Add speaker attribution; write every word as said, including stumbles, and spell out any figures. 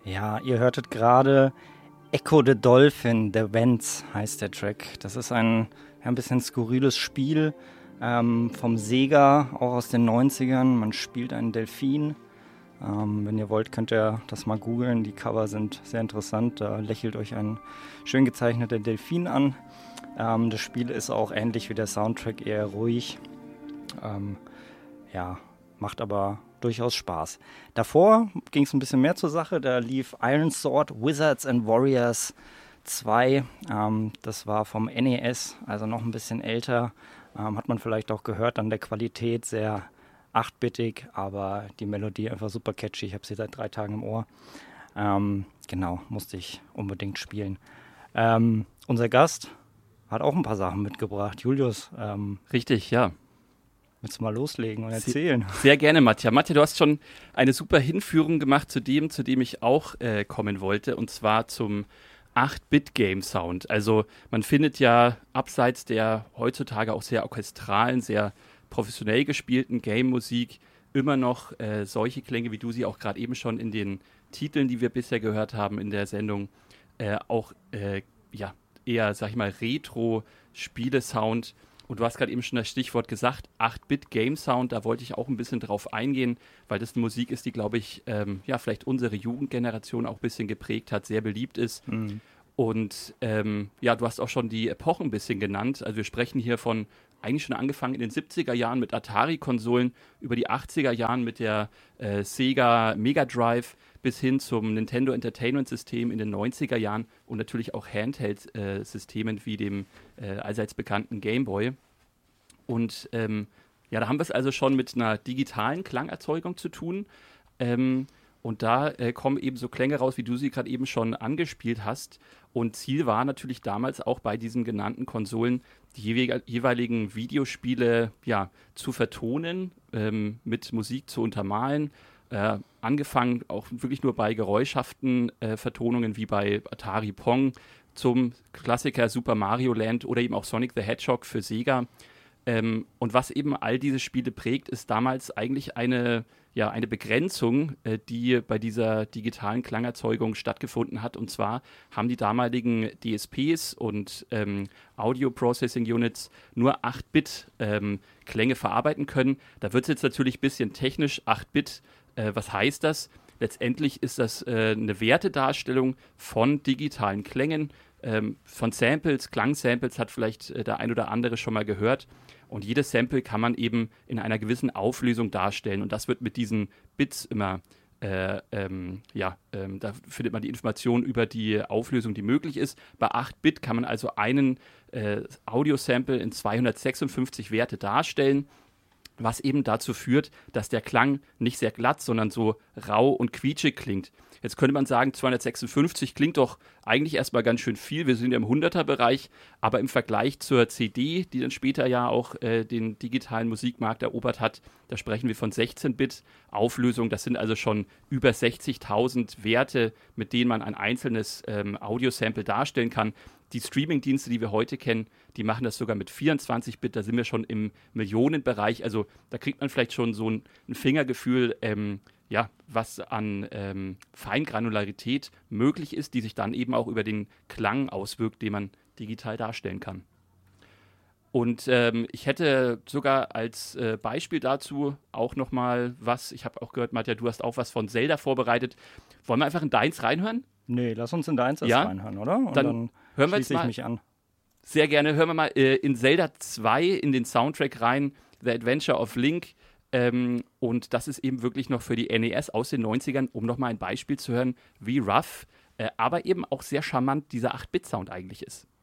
Speaker 1: Ja, ihr hörtet gerade Echo the Dolphin, The Vents heißt der Track. Das ist ein, ja, ein bisschen skurriles Spiel ähm, vom Sega, auch aus den neunzigern. Man spielt einen Delfin. Ähm, wenn ihr wollt, könnt ihr das mal googeln. Die Cover sind sehr interessant. Da lächelt euch ein schön gezeichneter Delfin an. Ähm, das Spiel ist auch ähnlich wie der Soundtrack, eher ruhig. Ähm, ja, macht aber durchaus Spaß. Davor ging es ein bisschen mehr zur Sache. Da lief Iron Sword Wizards and Warriors zwei. Ähm, das war vom N E S, also noch ein bisschen älter. Ähm, hat man vielleicht auch gehört an der Qualität, sehr acht-bittig, aber die Melodie einfach super catchy. Ich habe sie seit drei Tagen im Ohr. Ähm, genau, musste ich unbedingt spielen. Ähm, unser Gast hat auch ein paar Sachen mitgebracht. Julius, ähm,
Speaker 2: Richtig, ja.
Speaker 1: willst du mal loslegen und erzählen?
Speaker 2: Sehr gerne, Matja. Matja, du hast schon eine super Hinführung gemacht zu dem, zu dem ich auch äh, kommen wollte, und zwar zum acht-Bit-Game-Sound. Also man findet ja abseits der heutzutage auch sehr orchestralen, sehr professionell gespielten Game-Musik immer noch äh, solche Klänge, wie du sie auch gerade eben schon in den Titeln, die wir bisher gehört haben in der Sendung, äh, auch äh, ja, eher, sag ich mal, Retro-Spiele-Sound. Und du hast gerade eben schon das Stichwort gesagt, acht-Bit-Game-Sound, da wollte ich auch ein bisschen drauf eingehen, weil das eine Musik ist, die, glaube ich, ähm, ja, vielleicht unsere Jugendgeneration auch ein bisschen geprägt hat, sehr beliebt ist. Mhm. Und ähm, ja, du hast auch schon die Epochen ein bisschen genannt. Also wir sprechen hier von eigentlich schon angefangen in den siebziger Jahren mit Atari-Konsolen, über die achtziger Jahren mit der äh, Sega Mega Drive bis hin zum Nintendo Entertainment System in den neunziger Jahren und natürlich auch Handheld-Systemen äh, wie dem äh, allseits bekannten Game Boy. Und ähm, ja, da haben wir es also schon mit einer digitalen Klangerzeugung zu tun. Ähm, und da äh, kommen eben so Klänge raus, wie du sie gerade eben schon angespielt hast. Und Ziel war natürlich damals auch bei diesen genannten Konsolen, die jewe- jeweiligen Videospiele ja, zu vertonen, ähm, mit Musik zu untermalen. Äh, angefangen auch wirklich nur bei geräuschhaften äh, Vertonungen wie bei Atari Pong zum Klassiker Super Mario Land oder eben auch Sonic the Hedgehog für Sega. Ähm, und was eben all diese Spiele prägt, ist damals eigentlich eine, ja, eine Begrenzung, äh, die bei dieser digitalen Klangerzeugung stattgefunden hat. Und zwar haben die damaligen D S Ps und ähm, Audio Processing Units nur acht-Bit ähm, Klänge verarbeiten können. Da wird es jetzt natürlich ein bisschen technisch, acht-Bit. Äh, was heißt das? Letztendlich ist das äh, eine Wertedarstellung von digitalen Klängen, ähm, von Samples, Klangsamples hat vielleicht äh, der ein oder andere schon mal gehört. Und jedes Sample kann man eben in einer gewissen Auflösung darstellen. Und das wird mit diesen Bits immer, äh, ähm, ja, ähm, da findet man die Information über die Auflösung, die möglich ist. Bei acht-Bit kann man also einen äh, Audiosample in zweihundertsechsundfünfzig Werte darstellen, was eben dazu führt, dass der Klang nicht sehr glatt, sondern so rau und quietschig klingt. Jetzt könnte man sagen, zweihundertsechsundfünfzig klingt doch eigentlich erstmal ganz schön viel. Wir sind ja im hunderter-Bereich, aber im Vergleich zur C D, die dann später ja auch äh, den digitalen Musikmarkt erobert hat, da sprechen wir von sechzehn-Bit Auflösung. Das sind also schon über sechzigtausend Werte, mit denen man ein einzelnes ähm, Audiosample darstellen kann. Die Streaming-Dienste, die wir heute kennen, die machen das sogar mit vierundzwanzig-Bit, da sind wir schon im Millionenbereich. Also da kriegt man vielleicht schon so ein, ein Fingergefühl, ähm, ja, was an ähm, Feingranularität möglich ist, die sich dann eben auch über den Klang auswirkt, den man digital darstellen kann. Und ähm, ich hätte sogar als äh, Beispiel dazu auch nochmal was, ich habe auch gehört, Matja, du hast auch was von Zelda vorbereitet. Wollen wir einfach in deins reinhören?
Speaker 1: Nee, lass uns in deins erst
Speaker 2: ja?
Speaker 1: reinhören, oder? Und
Speaker 2: dann,
Speaker 1: dann
Speaker 2: hören wir
Speaker 1: schließe
Speaker 2: jetzt
Speaker 1: ich
Speaker 2: mal,
Speaker 1: mich an.
Speaker 2: Sehr gerne. Hören wir mal äh, in Zelda zwei in den Soundtrack rein, The Adventure of Link. Ähm, und das ist eben wirklich noch für die N E S aus den neunzigern, um nochmal ein Beispiel zu hören, wie rough, äh, aber eben auch sehr charmant dieser acht-Bit-Sound eigentlich ist.